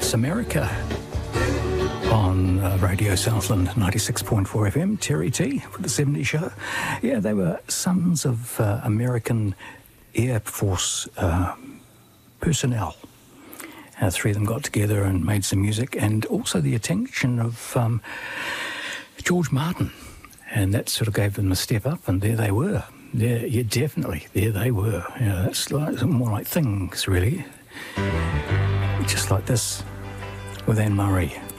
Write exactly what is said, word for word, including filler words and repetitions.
It's America on uh, Radio Southland ninety-six point four F M. Terry T for the seventies show. Yeah, they were sons of uh, American Air Force uh, personnel. Uh, three of them got together and made some music, and also the attention of um, George Martin. And that sort of gave them a step up, and there they were. There, yeah, definitely, there they were. You know, that's like, more like Things, really. Just like this, with Anne Murray.